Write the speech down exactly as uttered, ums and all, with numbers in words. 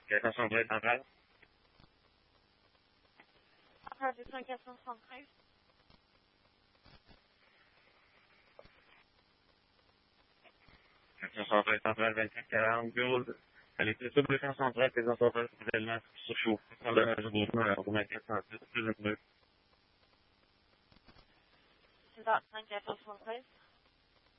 quatre cent soixante-treize centrale. Centrale deux cent quatre cent soixante-treize. quatre cent soixante-treize centrale vingt-quatre quarante. Bureau. Allez, c'est ça, deux cent soixante-treize, deux cent soixante-treize, tellement surchauffé. Sans dommage au besoin, alors on a quatre cent six, plus un peu. C'est ça, cinq quatorze soixante-treize.